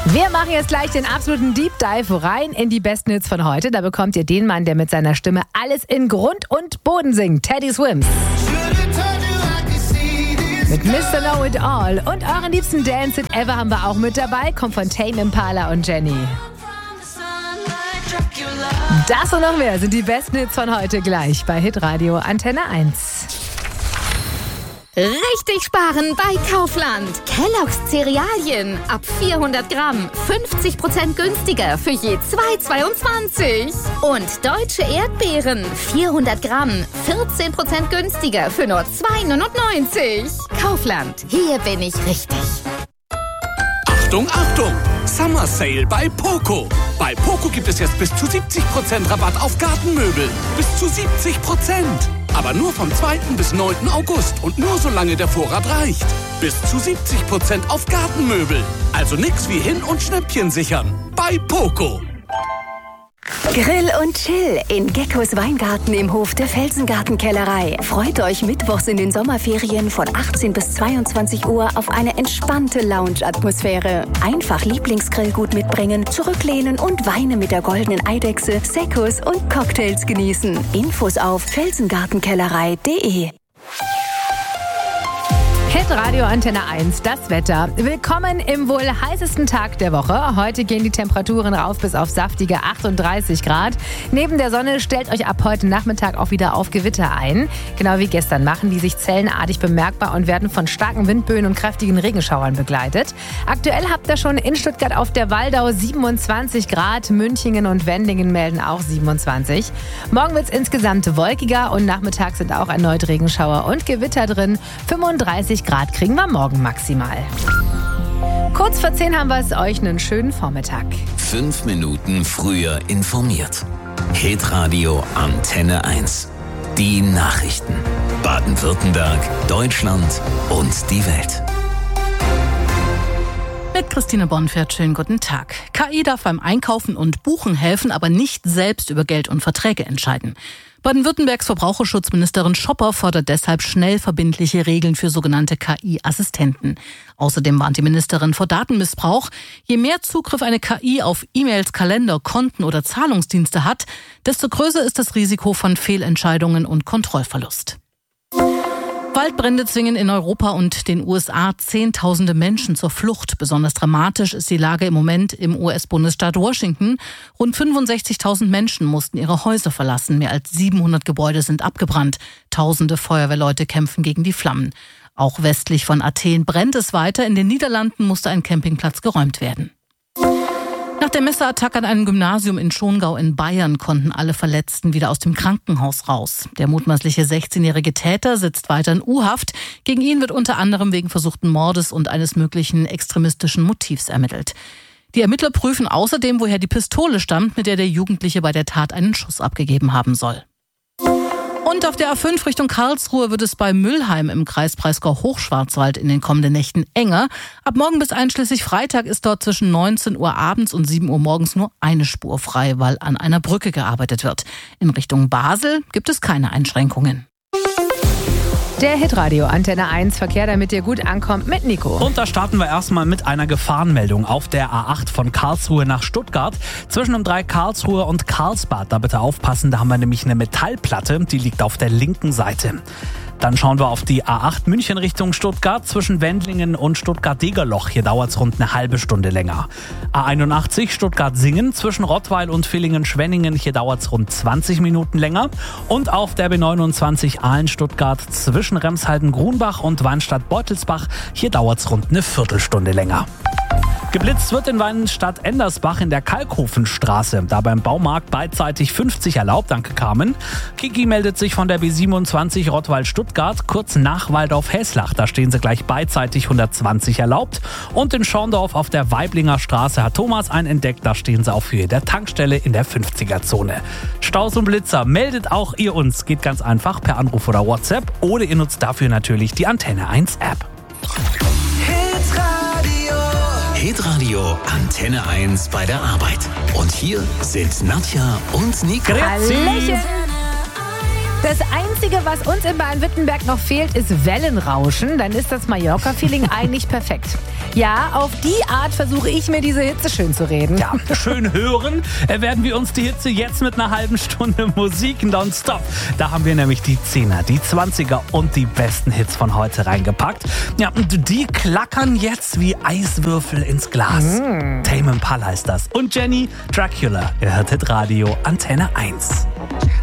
Wir machen jetzt gleich den absoluten Deep Dive rein in die besten Hits von heute. Da bekommt ihr den Mann, der mit seiner Stimme alles in Grund und Boden singt. Teddy Swims. Mit Mr. Know It All und euren liebsten Dance It Ever haben wir auch mit dabei. Kommt von Tame Impala und Jenny. Das und noch mehr sind die besten Hits von heute gleich bei Hitradio Antenne 1. Richtig sparen bei Kaufland. Kellogg's Cerealien ab 400 Gramm 50% günstiger für je 2,22. Und deutsche Erdbeeren 400 Gramm 14% günstiger für nur 2,99. Kaufland, hier bin ich richtig. Achtung, Achtung! Summer Sale bei Poco. Bei Poco gibt es jetzt bis zu 70% Rabatt auf Gartenmöbel. Bis zu 70%. Aber nur vom 2. bis 9. August und nur solange der Vorrat reicht. Bis zu 70% auf Gartenmöbel. Also nix wie hin- und Schnäppchen sichern. Bei Poco. Grill und Chill in Geckos Weingarten im Hof der Felsengartenkellerei. Freut euch mittwochs in den Sommerferien von 18 bis 22 Uhr auf eine entspannte Lounge-Atmosphäre. Einfach Lieblingsgrillgut mitbringen, zurücklehnen und Weine mit der goldenen Eidechse, Seccos und Cocktails genießen. Infos auf felsengartenkellerei.de. Hitradio Antenne 1, das Wetter. Willkommen im wohl heißesten Tag der Woche. Heute gehen die Temperaturen rauf bis auf saftige 38 Grad. Neben der Sonne stellt euch ab heute Nachmittag auch wieder auf Gewitter ein. Genau wie gestern machen die sich zellenartig bemerkbar und werden von starken Windböen und kräftigen Regenschauern begleitet. Aktuell habt ihr schon in Stuttgart auf der Waldau 27 Grad. Münchingen und Wendingen melden auch 27. Morgen wird es insgesamt wolkiger und nachmittags sind auch erneut Regenschauer und Gewitter drin. 35 Grad kriegen wir morgen maximal. Kurz vor 10 haben wir es euch einen schönen Vormittag. 5 Minuten früher informiert. Hitradio Antenne 1. Die Nachrichten. Baden-Württemberg, Deutschland und die Welt. Mit Christine Bonfert, schönen guten Tag. KI darf beim Einkaufen und Buchen helfen, aber nicht selbst über Geld und Verträge entscheiden. Baden-Württembergs Verbraucherschutzministerin Schopper fordert deshalb schnell verbindliche Regeln für sogenannte KI-Assistenten. Außerdem warnt die Ministerin vor Datenmissbrauch. Je mehr Zugriff eine KI auf E-Mails, Kalender, Konten oder Zahlungsdienste hat, desto größer ist das Risiko von Fehlentscheidungen und Kontrollverlust. Waldbrände zwingen in Europa und den USA Zehntausende Menschen zur Flucht. Besonders dramatisch ist die Lage im Moment im US-Bundesstaat Washington. Rund 65.000 Menschen mussten ihre Häuser verlassen. Mehr als 700 Gebäude sind abgebrannt. Tausende Feuerwehrleute kämpfen gegen die Flammen. Auch westlich von Athen brennt es weiter. In den Niederlanden musste ein Campingplatz geräumt werden. Nach der Messerattacke an einem Gymnasium in Schongau in Bayern konnten alle Verletzten wieder aus dem Krankenhaus raus. Der mutmaßliche 16-jährige Täter sitzt weiter in U-Haft. Gegen ihn wird unter anderem wegen versuchten Mordes und eines möglichen extremistischen Motivs ermittelt. Die Ermittler prüfen außerdem, woher die Pistole stammt, mit der der Jugendliche bei der Tat einen Schuss abgegeben haben soll. Und auf der A5 Richtung Karlsruhe wird es bei Müllheim im Kreis Breisgau-Hochschwarzwald in den kommenden Nächten enger. Ab morgen bis einschließlich Freitag ist dort zwischen 19 Uhr abends und 7 Uhr morgens nur eine Spur frei, weil an einer Brücke gearbeitet wird. In Richtung Basel gibt es keine Einschränkungen. Der Hitradio Antenne 1 Verkehr, damit ihr gut ankommt, mit Nico. Und da starten wir erstmal mit einer Gefahrenmeldung auf der A8 von Karlsruhe nach Stuttgart. Zwischen dem 3 Karlsruhe und Karlsbad, da bitte aufpassen, da haben wir nämlich eine Metallplatte, die liegt auf der linken Seite. Dann schauen wir auf die A8 München Richtung Stuttgart zwischen Wendlingen und Stuttgart-Degerloch. Hier dauert es rund eine halbe Stunde länger. A81 Stuttgart-Singen zwischen Rottweil und Villingen-Schwenningen. Hier dauert es rund 20 Minuten länger. Und auf der B29 Aalen-Stuttgart zwischen Remshalden-Grunbach und Weinstadt-Beutelsbach. Hier dauert es rund eine Viertelstunde länger. Geblitzt wird in Weinstadt-Endersbach in der Kalkhofenstraße. Da beim Baumarkt beidseitig 50 erlaubt, danke Carmen. Kiki meldet sich von der B27 Rottweil-Stuttgart, kurz nach Waldorf-Häslach. Da stehen sie gleich beidseitig 120 erlaubt. Und in Schorndorf auf der Weiblinger Straße hat Thomas einen entdeckt. Da stehen sie auf Höhe der Tankstelle in der 50er-Zone. Staus und Blitzer, meldet auch ihr uns. Geht ganz einfach per Anruf oder WhatsApp. Oder ihr nutzt dafür natürlich die Antenne 1 App. Hitradio Antenne 1 bei der Arbeit. Und hier sind Nadja und Nico. Hallöchen. Das Einzige, was uns in Baden-Württemberg noch fehlt, ist Wellenrauschen. Dann ist das Mallorca-Feeling eigentlich perfekt. Ja, auf die Art versuche ich mir diese Hitze schön zu reden. Ja, schön hören werden wir uns die Hitze jetzt mit einer halben Stunde Musik nonstop. Da haben wir nämlich die 10er, die 20er und die besten Hits von heute reingepackt. Ja, und die klackern jetzt wie Eiswürfel ins Glas. Tame Impala ist das. Und Jenny Dracula. Ihr hört Hitradio Antenne 1.